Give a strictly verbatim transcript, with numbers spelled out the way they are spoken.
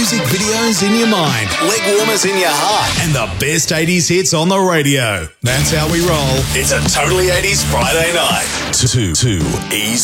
Music videos in your mind, leg warmers in your heart, and the best eighties hits on the radio. That's how we roll. It's a Totally eighties Friday night. Too, too easy.